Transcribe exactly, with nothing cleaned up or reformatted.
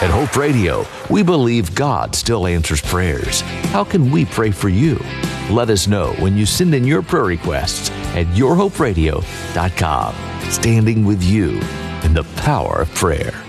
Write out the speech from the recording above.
At Hope Radio, we believe God still answers prayers. How can we pray for you? Let us know when you send in your prayer requests at your hope radio dot com. Standing with you in the power of prayer.